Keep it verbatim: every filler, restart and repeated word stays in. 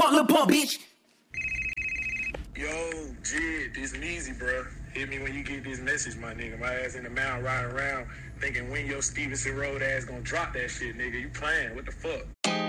bump, little bump, bitch. Yo, Jid, this is easy, bro. Hit me when you get this message, my nigga. My ass in the mountain riding around thinking when your Stevenson Road ass gonna drop that shit, nigga. You playing? What the fuck?